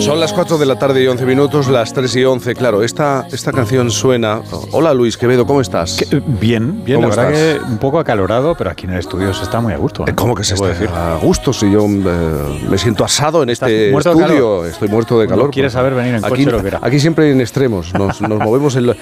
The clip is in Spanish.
Son las 4 de la tarde y 11 minutos, las 3 y 11. Claro, esta canción suena. Hola Luis Quevedo, ¿cómo estás? Bien, la verdad que un poco acalorado, pero aquí en el estudio se está muy a gusto. ¿Cómo que se está a gusto? Si yo me siento asado en este muerto estudio, estoy muerto de calor. ¿Quieres saber venir en coche lo que era? Aquí siempre en extremos, nos movemos